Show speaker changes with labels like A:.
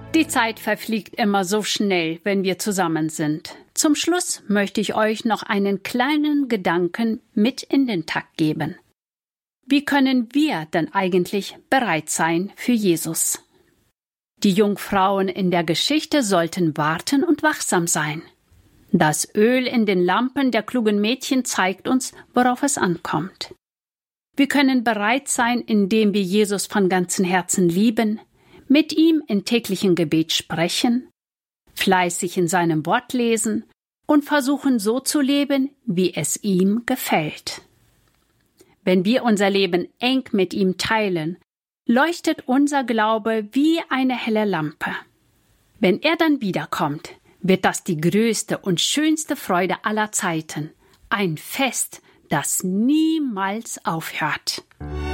A: Die Zeit verfliegt immer so schnell, wenn wir zusammen sind. Zum Schluss möchte ich euch noch einen kleinen Gedanken mit in den Tag geben. Wie können wir denn eigentlich bereit sein für Jesus? Die Jungfrauen in der Geschichte sollten warten und wachsam sein. Das Öl in den Lampen der klugen Mädchen zeigt uns, worauf es ankommt. Wir können bereit sein, indem wir Jesus von ganzem Herzen lieben, mit ihm in täglichem Gebet sprechen, fleißig in seinem Wort lesen und versuchen so zu leben, wie es ihm gefällt. Wenn wir unser Leben eng mit ihm teilen, leuchtet unser Glaube wie eine helle Lampe. Wenn er dann wiederkommt, wird das die größte und schönste Freude aller Zeiten, ein Fest, das niemals aufhört.